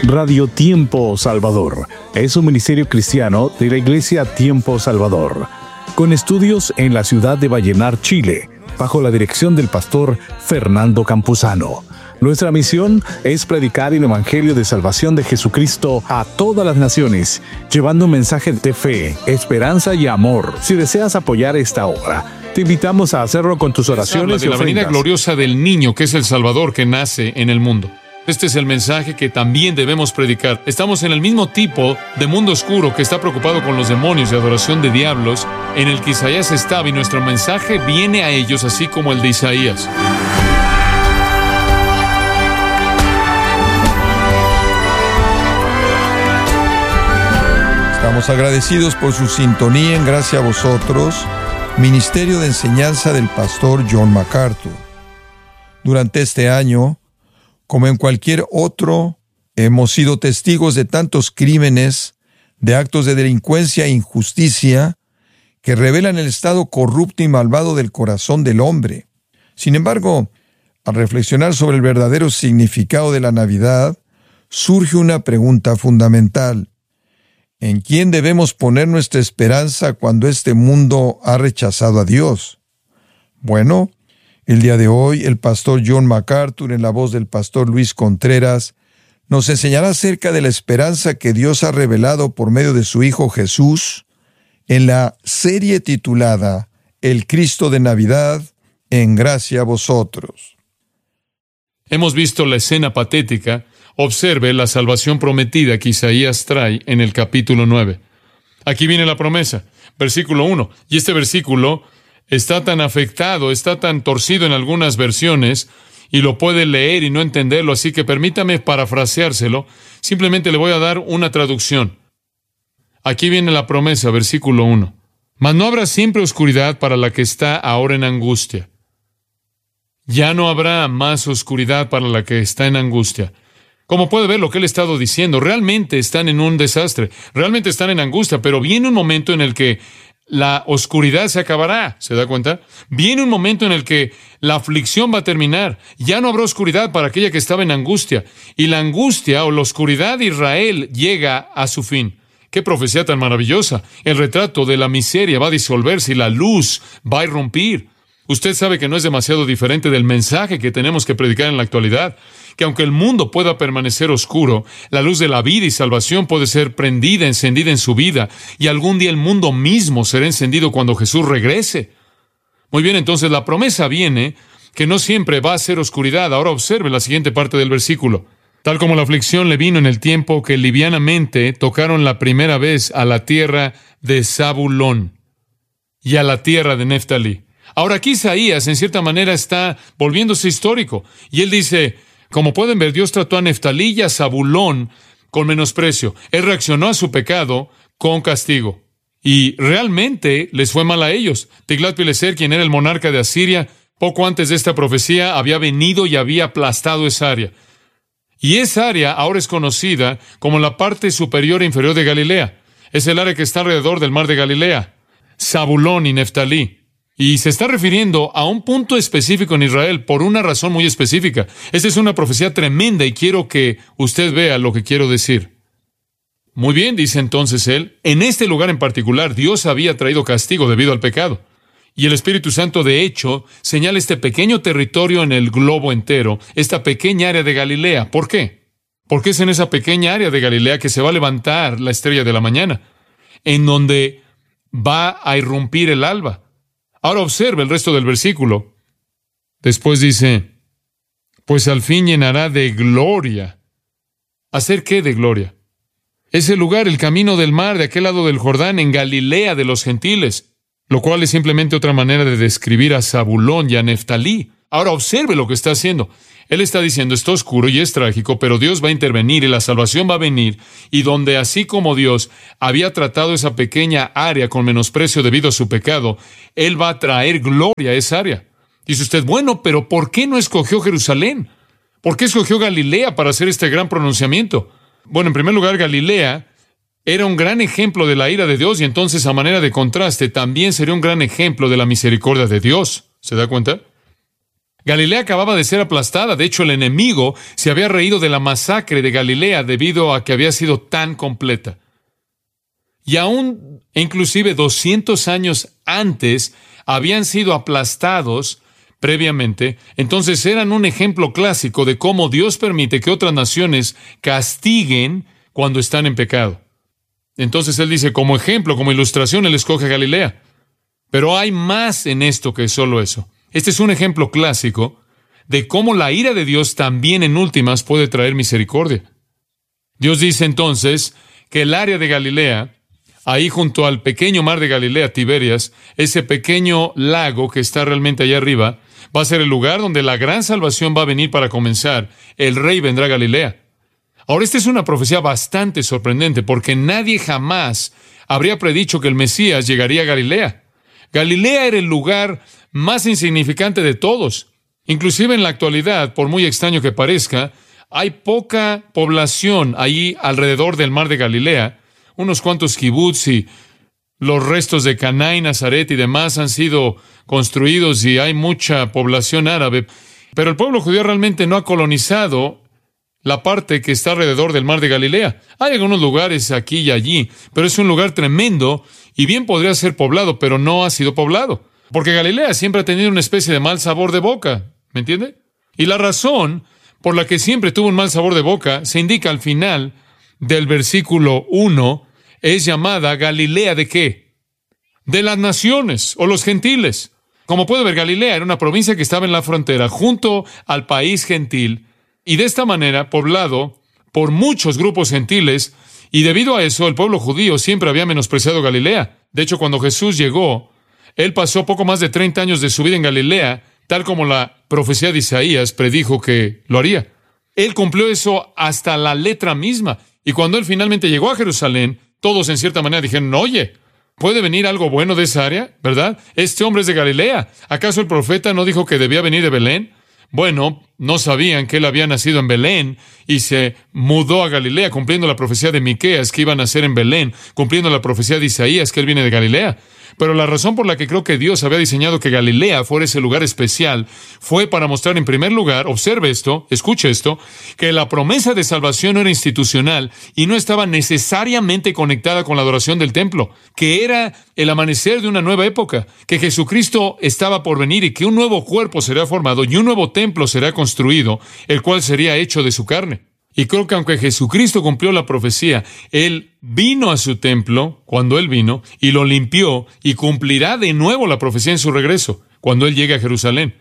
Radio Tiempo Salvador es un ministerio cristiano de la Iglesia Tiempo Salvador, con estudios en la ciudad de Vallenar, Chile, bajo la dirección del pastor Fernando Campuzano. Nuestra misión es predicar el Evangelio de salvación de Jesucristo a todas las naciones, llevando un mensaje de fe, esperanza y amor. Si deseas apoyar esta obra, te invitamos a hacerlo con tus oraciones y ofrendas. La venida gloriosa del niño, que es el Salvador que nace en el mundo. Este es el mensaje que también debemos predicar. Estamos en el mismo tipo de mundo oscuro que está preocupado con los demonios y adoración de diablos, en el que Isaías estaba, y nuestro mensaje viene a ellos así como el de Isaías. Estamos agradecidos por su sintonía en Gracia a Vosotros, Ministerio de Enseñanza del Pastor John MacArthur. Durante este año, como en cualquier otro, hemos sido testigos de tantos crímenes, de actos de delincuencia e injusticia que revelan el estado corrupto y malvado del corazón del hombre. Sin embargo, al reflexionar sobre el verdadero significado de la Navidad, surge una pregunta fundamental. ¿En quién debemos poner nuestra esperanza cuando este mundo ha rechazado a Dios? Bueno, el día de hoy, el pastor John MacArthur, en la voz del pastor Luis Contreras, nos enseñará acerca de la esperanza que Dios ha revelado por medio de su Hijo Jesús en la serie titulada El Cristo de Navidad, en gracia a vosotros. Hemos visto la escena patética. Observe la salvación prometida que Isaías trae en el capítulo 9. Aquí viene la promesa, versículo 1. Y este versículo está tan afectado, está tan torcido en algunas versiones, y lo puede leer y no entenderlo, así que permítame parafraseárselo. Simplemente le voy a dar una traducción. Aquí viene la promesa, versículo 1. Mas no habrá siempre oscuridad para la que está ahora en angustia. Ya no habrá más oscuridad para la que está en angustia. Como puede ver lo que él ha estado diciendo, realmente están en un desastre, realmente están en angustia, pero viene un momento en el que la oscuridad se acabará, ¿se da cuenta? Viene un momento en el que la aflicción va a terminar. Ya no habrá oscuridad para aquella que estaba en angustia. Y la angustia o la oscuridad de Israel llega a su fin. ¡Qué profecía tan maravillosa! El retrato de la miseria va a disolverse y la luz va a irrumpir. Usted sabe que no es demasiado diferente del mensaje que tenemos que predicar en la actualidad, que aunque el mundo pueda permanecer oscuro, la luz de la vida y salvación puede ser prendida, encendida en su vida, y algún día el mundo mismo será encendido cuando Jesús regrese. Muy bien, entonces la promesa viene que no siempre va a ser oscuridad. Ahora observe la siguiente parte del versículo. Tal como la aflicción le vino en el tiempo que livianamente tocaron la primera vez a la tierra de Zabulón y a la tierra de Neftalí. Ahora aquí Isaías, en cierta manera, está volviéndose histórico. Y él dice, como pueden ver, Dios trató a Neftalí y a Zabulón con menosprecio. Él reaccionó a su pecado con castigo. Y realmente les fue mal a ellos. Tiglat-Pileser, quien era el monarca de Asiria, poco antes de esta profecía, había venido y había aplastado esa área. Y esa área ahora es conocida como la parte superior e inferior de Galilea. Es el área que está alrededor del mar de Galilea. Zabulón y Neftalí. Y se está refiriendo a un punto específico en Israel por una razón muy específica. Esta es una profecía tremenda y quiero que usted vea lo que quiero decir. Muy bien, dice entonces él, en este lugar en particular Dios había traído castigo debido al pecado. Y el Espíritu Santo, de hecho, señala este pequeño territorio en el globo entero, esta pequeña área de Galilea. ¿Por qué? Porque es en esa pequeña área de Galilea que se va a levantar la estrella de la mañana, en donde va a irrumpir el alba. Ahora observe el resto del versículo. Después dice, pues al fin llenará de gloria. ¿Hacer qué de gloria? Ese lugar, el camino del mar de aquel lado del Jordán, en Galilea de los gentiles, lo cual es simplemente otra manera de describir a Zabulón y a Neftalí. Ahora observe lo que está haciendo. Él está diciendo, está oscuro y es trágico, pero Dios va a intervenir y la salvación va a venir, y donde así como Dios había tratado esa pequeña área con menosprecio debido a su pecado, Él va a traer gloria a esa área. Dice usted, bueno, pero ¿por qué no escogió Jerusalén? ¿Por qué escogió Galilea para hacer este gran pronunciamiento? Bueno, en primer lugar, Galilea era un gran ejemplo de la ira de Dios, y entonces, a manera de contraste, también sería un gran ejemplo de la misericordia de Dios. ¿Se da cuenta? Galilea acababa de ser aplastada. De hecho, el enemigo se había reído de la masacre de Galilea debido a que había sido tan completa. Y aún, inclusive 200 años antes, habían sido aplastados previamente. Entonces eran un ejemplo clásico de cómo Dios permite que otras naciones castiguen cuando están en pecado. Entonces él dice, como ejemplo, como ilustración, él escoge a Galilea. Pero hay más en esto que solo eso. Este es un ejemplo clásico de cómo la ira de Dios también en últimas puede traer misericordia. Dios dice entonces que el área de Galilea, ahí junto al pequeño mar de Galilea, Tiberias, ese pequeño lago que está realmente allá arriba, va a ser el lugar donde la gran salvación va a venir para comenzar. El rey vendrá a Galilea. Ahora, esta es una profecía bastante sorprendente porque nadie jamás habría predicho que el Mesías llegaría a Galilea. Galilea era el lugar más insignificante de todos. Inclusive en la actualidad, por muy extraño que parezca, hay poca población allí alrededor del mar de Galilea. Unos cuantos kibutz y los restos de Caná y Nazaret y demás han sido construidos y hay mucha población árabe. Pero el pueblo judío realmente no ha colonizado la parte que está alrededor del mar de Galilea. Hay algunos lugares aquí y allí, pero es un lugar tremendo y bien podría ser poblado, pero no ha sido poblado. Porque Galilea siempre ha tenido una especie de mal sabor de boca, ¿me entiende? Y la razón por la que siempre tuvo un mal sabor de boca se indica al final del versículo 1, es llamada Galilea ¿de qué? De las naciones o los gentiles. Como puede ver, Galilea era una provincia que estaba en la frontera junto al país gentil y de esta manera poblado por muchos grupos gentiles, y debido a eso el pueblo judío siempre había menospreciado Galilea. De hecho, cuando Jesús llegó, él pasó poco más de 30 años de su vida en Galilea, tal como la profecía de Isaías predijo que lo haría. Él cumplió eso hasta la letra misma. Y cuando él finalmente llegó a Jerusalén, todos en cierta manera dijeron, oye, ¿puede venir algo bueno de esa área? ¿Verdad? Este hombre es de Galilea. ¿Acaso el profeta no dijo que debía venir de Belén? Bueno, no sabían que él había nacido en Belén y se mudó a Galilea, cumpliendo la profecía de Miqueas que iba a nacer en Belén, cumpliendo la profecía de Isaías que él viene de Galilea. Pero la razón por la que creo que Dios había diseñado que Galilea fuera ese lugar especial fue para mostrar en primer lugar, observe esto, escuche esto, que la promesa de salvación no era institucional y no estaba necesariamente conectada con la adoración del templo, que era el amanecer de una nueva época, que Jesucristo estaba por venir y que un nuevo cuerpo será formado y un nuevo templo será construido, el cual sería hecho de su carne. Y creo que aunque Jesucristo cumplió la profecía, Él vino a su templo cuando Él vino y lo limpió y cumplirá de nuevo la profecía en su regreso, cuando Él llegue a Jerusalén.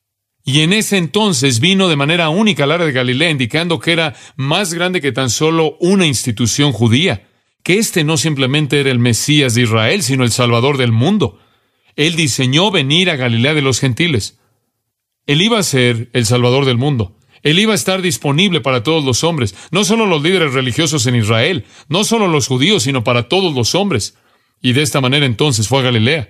Y en ese entonces vino de manera única al área de Galilea, indicando que era más grande que tan solo una institución judía, que este no simplemente era el Mesías de Israel, sino el Salvador del mundo. Él diseñó venir a Galilea de los gentiles. Él iba a ser el Salvador del mundo. Él iba a estar disponible para todos los hombres, no solo los líderes religiosos en Israel, no solo los judíos, sino para todos los hombres. Y de esta manera entonces fue a Galilea.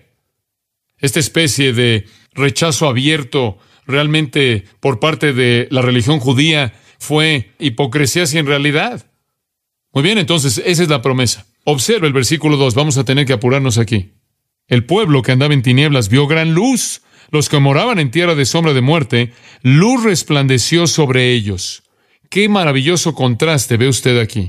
Esta especie de rechazo abierto realmente por parte de la religión judía fue hipocresía sin realidad. Muy bien, entonces esa es la promesa. Observe el versículo 2, vamos a tener que apurarnos aquí. El pueblo que andaba en tinieblas vio gran luz. Los que moraban en tierra de sombra de muerte, luz resplandeció sobre ellos. Qué maravilloso contraste ve usted aquí.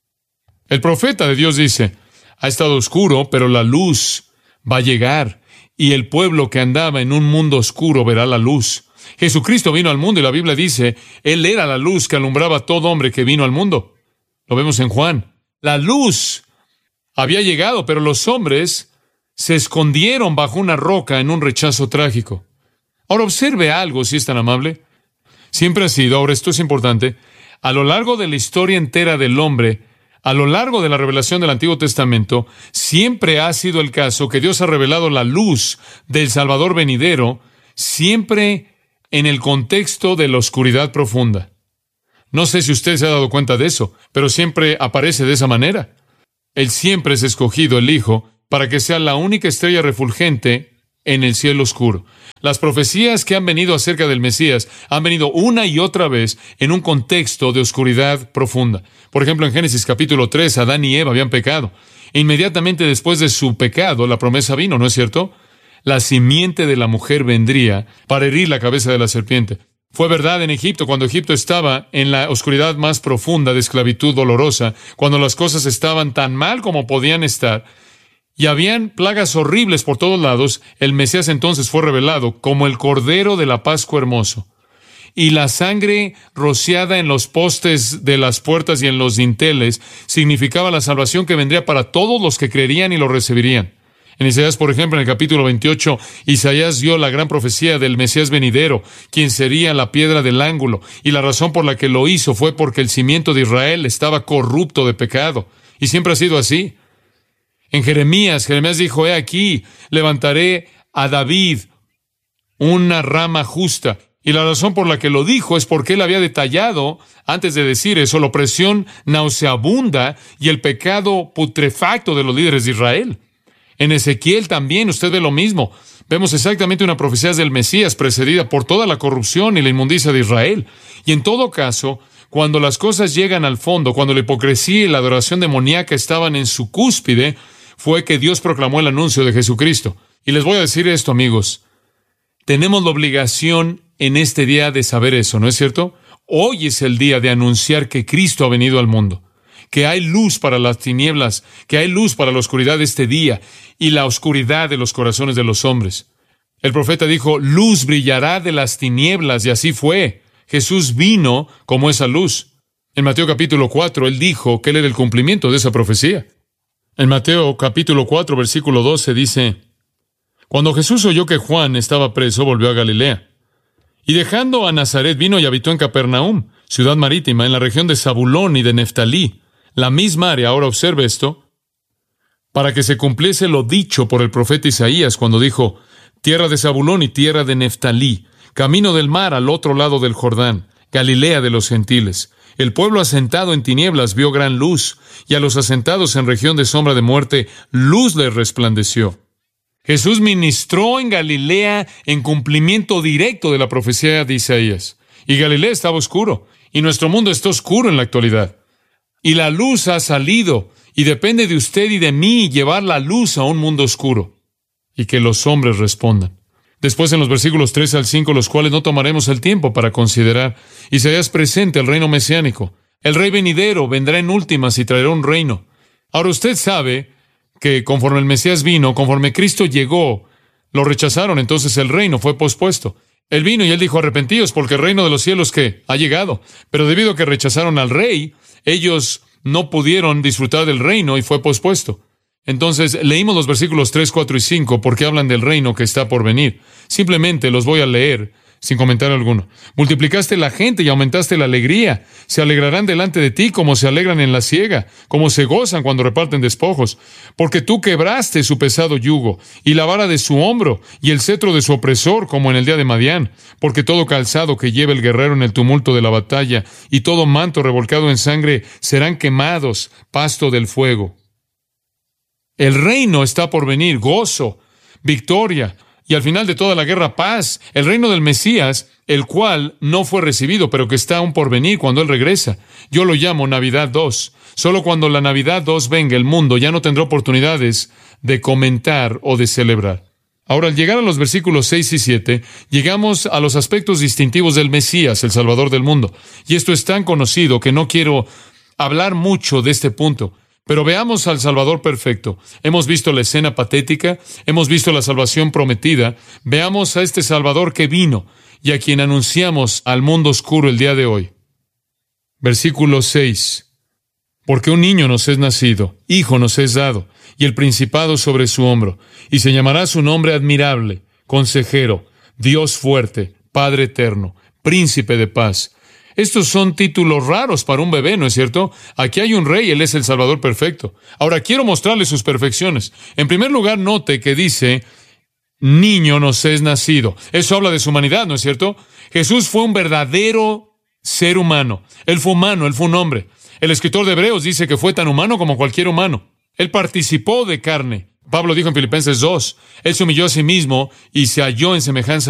El profeta de Dios dice, ha estado oscuro, pero la luz va a llegar, y el pueblo que andaba en un mundo oscuro verá la luz. Jesucristo vino al mundo y la Biblia dice, Él era la luz que alumbraba a todo hombre que vino al mundo. Lo vemos en Juan. La luz había llegado, pero los hombres se escondieron bajo una roca en un rechazo trágico. Ahora observe algo, si es tan amable. Siempre ha sido, ahora esto es importante, a lo largo de la historia entera del hombre, a lo largo de la revelación del Antiguo Testamento, siempre ha sido el caso que Dios ha revelado la luz del Salvador venidero, siempre en el contexto de la oscuridad profunda. No sé si usted se ha dado cuenta de eso, pero siempre aparece de esa manera. Él siempre es escogido, el Hijo, para que sea la única estrella refulgente en el cielo oscuro. Las profecías que han venido acerca del Mesías han venido una y otra vez en un contexto de oscuridad profunda. Por ejemplo, en Génesis capítulo 3, Adán y Eva habían pecado. Inmediatamente después de su pecado, la promesa vino, ¿no es cierto? la simiente de la mujer vendría para herir la cabeza de la serpiente. Fue verdad en Egipto, cuando Egipto estaba en la oscuridad más profunda de esclavitud dolorosa, cuando las cosas estaban tan mal como podían estar, y habían plagas horribles por todos lados. El Mesías entonces fue revelado como el Cordero de la Pascua hermoso. Y la sangre rociada en los postes de las puertas y en los dinteles significaba la salvación que vendría para todos los que creerían y lo recibirían. En Isaías, por ejemplo, en el capítulo 28, Isaías dio la gran profecía del Mesías venidero, quien sería la piedra del ángulo, y la razón por la que lo hizo fue porque el cimiento de Israel estaba corrupto de pecado, y siempre ha sido así. En Jeremías dijo: he aquí, levantaré a David una rama justa. Y la razón por la que lo dijo es porque él había detallado, antes de decir eso, la opresión nauseabunda y el pecado putrefacto de los líderes de Israel. En Ezequiel también usted ve lo mismo. Vemos exactamente una profecía del Mesías precedida por toda la corrupción y la inmundicia de Israel. Y en todo caso, cuando las cosas llegan al fondo, cuando la hipocresía y la adoración demoníaca estaban en su cúspide, fue que Dios proclamó el anuncio de Jesucristo. Y les voy a decir esto, amigos. Tenemos la obligación en este día de saber eso, ¿no es cierto? Hoy es el día de anunciar que Cristo ha venido al mundo, que hay luz para las tinieblas, que hay luz para la oscuridad de este día y la oscuridad de los corazones de los hombres. El profeta dijo: luz brillará de las tinieblas, y así fue. Jesús vino como esa luz. En Mateo capítulo 4, él dijo que él era el cumplimiento de esa profecía. En Mateo capítulo 4, versículo 12 dice: cuando Jesús oyó que Juan estaba preso, volvió a Galilea. Y dejando a Nazaret, vino y habitó en Capernaum, ciudad marítima, en la región de Zabulón y de Neftalí, la misma área. Ahora observe esto, para que se cumpliese lo dicho por el profeta Isaías, cuando dijo: tierra de Zabulón y tierra de Neftalí, camino del mar al otro lado del Jordán, Galilea de los gentiles. El pueblo asentado en tinieblas vio gran luz, y a los asentados en región de sombra de muerte, luz les resplandeció. Jesús ministró en Galilea en cumplimiento directo de la profecía de Isaías. Y Galilea estaba oscuro, y nuestro mundo está oscuro en la actualidad. Y la luz ha salido, y depende de usted y de mí llevar la luz a un mundo oscuro, y que los hombres respondan. Después, en los versículos 3 al 5, los cuales no tomaremos el tiempo para considerar, Isaías presenta el reino mesiánico. El rey venidero vendrá en últimas y traerá un reino. Ahora usted sabe que conforme el Mesías vino, conforme Cristo llegó, lo rechazaron, entonces el reino fue pospuesto. Él vino y él dijo: arrepentíos, porque el reino de los cielos ¿qué? Ha llegado. Pero debido a que rechazaron al rey, ellos no pudieron disfrutar del reino y fue pospuesto. Entonces, leímos los versículos 3, 4 y 5 porque hablan del reino que está por venir. Simplemente los voy a leer sin comentario alguno. Multiplicaste la gente y aumentaste la alegría. Se alegrarán delante de ti como se alegran en la siega, como se gozan cuando reparten despojos. Porque tú quebraste su pesado yugo, y la vara de su hombro, y el cetro de su opresor, como en el día de Madián. Porque todo calzado que lleve el guerrero en el tumulto de la batalla, y todo manto revolcado en sangre, serán quemados, pasto del fuego. El reino está por venir, gozo, victoria, y al final de toda la guerra, paz. El reino del Mesías, el cual no fue recibido, pero que está aún por venir cuando Él regresa. Yo lo llamo Navidad 2. Solo cuando la Navidad 2 venga, el mundo ya no tendrá oportunidades de comentar o de celebrar. Ahora, al llegar a los versículos 6 y 7, llegamos a los aspectos distintivos del Mesías, el Salvador del mundo. Y esto es tan conocido que no quiero hablar mucho de este punto. Pero veamos al Salvador perfecto. Hemos visto la escena patética, hemos visto la salvación prometida. Veamos a este Salvador que vino y a quien anunciamos al mundo oscuro el día de hoy. Versículo 6. Porque un niño nos es nacido, hijo nos es dado, y el principado sobre su hombro, y se llamará su nombre admirable, consejero, Dios fuerte, Padre eterno, príncipe de paz. Estos son títulos raros para un bebé, ¿no es cierto? Aquí hay un rey, Él es el Salvador perfecto. Ahora, quiero mostrarle sus perfecciones. En primer lugar, note que dice, niño nos es nacido. Eso habla de su humanidad, ¿no es cierto? Jesús fue un verdadero ser humano. Él fue humano, Él fue un hombre. El escritor de Hebreos dice que fue tan humano como cualquier humano. Él participó de carne. Pablo dijo en Filipenses 2, Él se humilló a sí mismo y se halló en semejanza